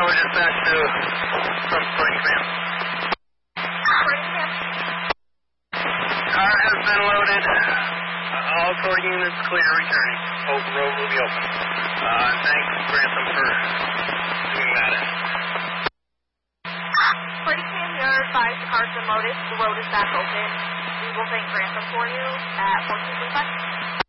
Tower dispatch to from Spring Camp. Car has been loaded. All core units clear returning. Road will be open. Thanks, Grantham, for doing that. Pretty Cam, you're advised the car's been loaded. The road is back open. We will thank Grantham for you at 1435.